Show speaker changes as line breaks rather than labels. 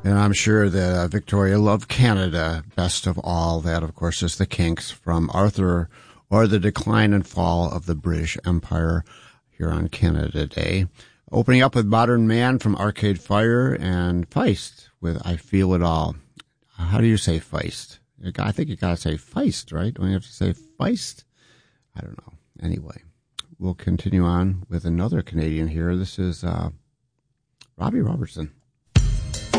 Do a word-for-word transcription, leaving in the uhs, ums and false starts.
And I'm sure that uh, Victoria loved Canada best of all. That, of course, is the Kinks from Arthur, or the Decline and Fall of the British Empire, here on Canada Day. Opening up with Modern Man from Arcade Fire, and Feist with I Feel It All. How do you say Feist? I think you got to say Feist, right? Don't you have to say Feist? I don't know. Anyway, we'll continue on with another Canadian here. This is uh, Robbie Robertson.